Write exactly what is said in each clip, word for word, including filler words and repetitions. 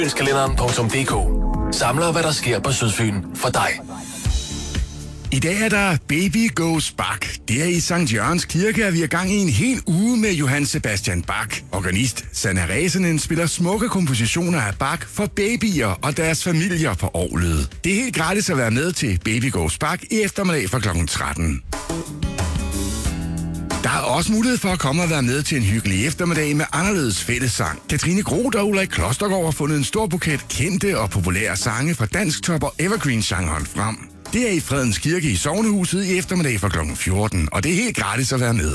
Sydfynskalenderen punktum d k samler, hvad der sker på Sydfyn for dig. I dag er der Baby Goes Bach. Det er i Sankt Jørgens Kirke, at vi er gang i en hel uge med Johann Sebastian Bach. Organist Sanna Räsänen spiller smukke kompositioner af Bach for babyer og deres familier på orglet. Det er helt gratis at være med til Baby Goes Bach i eftermiddag fra klokken tretten. Der er også mulighed for at komme og være med til en hyggelig eftermiddag med anderledes fællessang. Katrine Groth og Ulrik Klostergaard har fundet en stor buket kendte og populære sange fra dansk top- og evergreen-genren frem. Det er i Fredens Kirke i Sognehuset i eftermiddag fra klokken fjorten, og det er helt gratis at være med.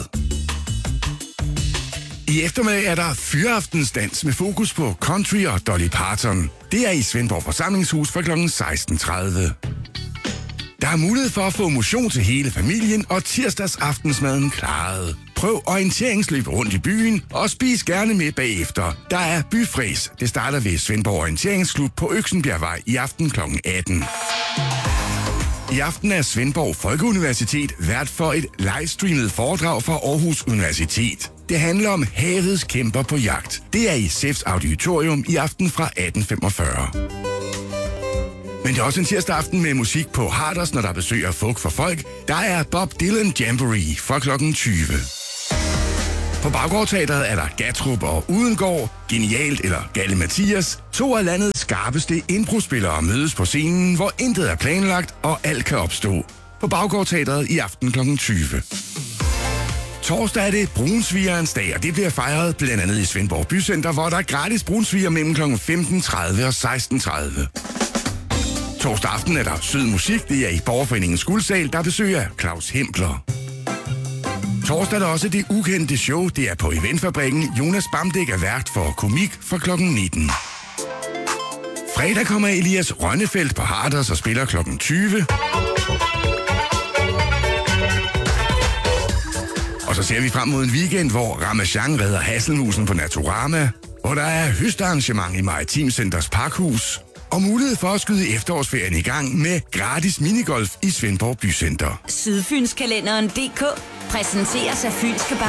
I eftermiddag er der fyraftensdans med fokus på country og Dolly Parton. Det er i Svendborg Forsamlingshus fra klokken seksten tredive. Der er mulighed for at få motion til hele familien og tirsdagsaftensmaden klaret. Prøv orienteringsløb rundt i byen og spis gerne med bagefter. Der er byfræs. Det starter ved Svendborg Orienteringsklub på Øksenbjergvej i aften klokken atten. I aften er Svendborg Folkeuniversitet vært for et livestreamet foredrag fra Aarhus Universitet. Det handler om havets kæmper på jagt. Det er i S E F's auditorium i aften fra atten femogfyrre. Men det er også en tirsdag aften med musik på Harders, når der besøger Folk for Folk. Der er Bob Dylan Jamboree fra klokken tyve. På Baggårdteatret er der Gatrup og Udengård, Genialt eller Galle Mathias. To af landets skarpeste improspillere mødes på scenen, hvor intet er planlagt og alt kan opstå. På Baggårdteatret i aften klokken tyve. Torsdag er det brunsvigerens dag, og det bliver fejret blandt andet i Svendborg Bycenter, hvor der er gratis brunsviger mellem klokken femten tredive og seksten tredive. Torsdag aften er der sød musik. Det er i Borgerforeningens Guldsal, der besøger Claus Hempler. Torsdag er der også det ukendte show. Det er på Eventfabrikken. Jonas Bamdæk er vært for komik fra klokken nitten. Fredag kommer Elias Rønnefeldt på Harders og spiller klokken tyve. Og så ser vi frem mod en weekend, hvor Ramachan redder hasselmusen på Naturama, hvor der er høstarrangement i Maritim Centers Parkhus, og mulighed for at skyde efterårsferien i gang med gratis minigolf i Svendborg Bycenter. Sydfynskalenderen punktum d k præsenteres af Fynske Bank.